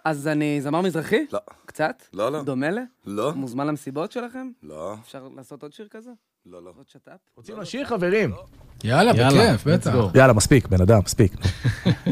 אז אני זמר מזרחי? לא. קצת? לא. דומה ל? לא. מוזמן למסיבות שלכם? לא. אפשר לעשות עוד שיר כזה? לא. עוד שטאפ? רוצים לשיר, חברים? יאללה, בכיף, בטח. יאללה, מספיק, בן אדם, מספיק.